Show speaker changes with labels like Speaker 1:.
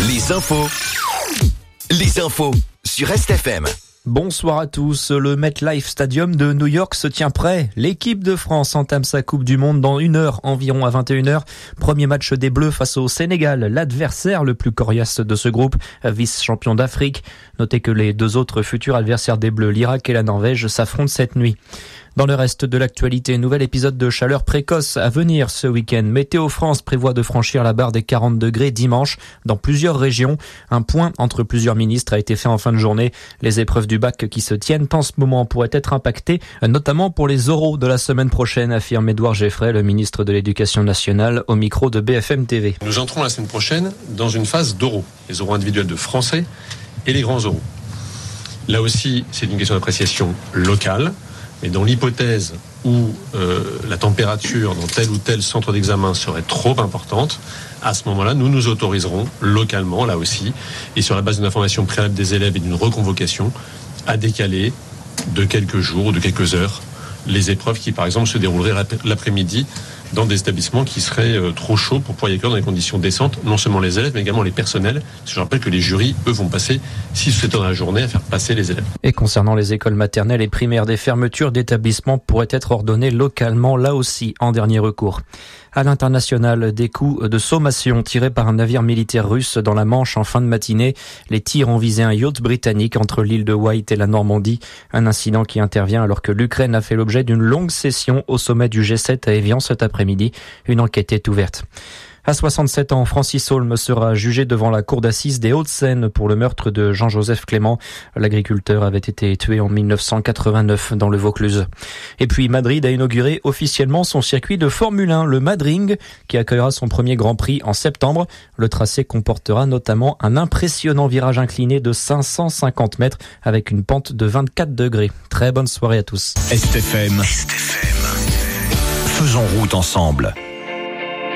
Speaker 1: Les infos sur RestFM.
Speaker 2: Bonsoir à tous. Le MetLife Stadium de New York se tient prêt. L'équipe de France entame sa Coupe du Monde dans 1 heure, environ à 21h. Premier match des Bleus face au Sénégal, l'adversaire le plus coriace de ce groupe, vice-champion d'Afrique. Notez que les deux autres futurs adversaires des Bleus, l'Irak et la Norvège, s'affrontent cette nuit. Dans le reste de l'actualité, nouvel épisode de chaleur précoce à venir ce week-end. Météo France prévoit de franchir la barre des 40 degrés dimanche dans plusieurs régions. Un point entre plusieurs ministres a été fait en fin de journée. Les épreuves du bac qui se tiennent en ce moment pourraient être impactées, notamment pour les oraux de la semaine prochaine, affirme Édouard Geffray, le ministre de l'Éducation nationale, au micro de BFM TV.
Speaker 3: Nous entrons la semaine prochaine dans une phase d'oraux, les oraux individuels de français et les grands oraux. Là aussi, c'est une question d'appréciation locale. Mais dans l'hypothèse où la température dans tel ou tel centre d'examen serait trop importante, à ce moment-là, nous nous autoriserons localement, là aussi, et sur la base d'une information préalable des élèves et d'une reconvocation, à décaler de quelques jours ou de quelques heures les épreuves qui, par exemple, se dérouleraient l'après-midi dans des établissements qui seraient trop chauds pour pouvoir y accueillir dans des conditions décentes, non seulement les élèves, mais également les personnels. Parce que je rappelle que les jurys, eux, vont passer 6 ou 7 heures dans la journée à faire passer les élèves.
Speaker 2: Et concernant les écoles maternelles et primaires, des fermetures d'établissements pourraient être ordonnées localement, là aussi, en dernier recours. À l'international, des coups de sommation tirés par un navire militaire russe dans la Manche en fin de matinée. Les tirs ont visé un yacht britannique entre l'île de Wight et la Normandie. Un incident qui intervient alors que l'Ukraine a fait l'objet d'une longue session au sommet du G7 à Évian cet après-midi. Une enquête est ouverte. À 67 ans, Francis Holm sera jugé devant la cour d'assises des Hauts-de-Seine pour le meurtre de Jean-Joseph Clément. L'agriculteur avait été tué en 1989 dans le Vaucluse. Et puis Madrid a inauguré officiellement son circuit de Formule 1, le Madring, qui accueillera son premier Grand Prix en septembre. Le tracé comportera notamment un impressionnant virage incliné de 550 mètres avec une pente de 24 degrés. Très bonne soirée à tous.
Speaker 1: RestFM. Faisons route ensemble.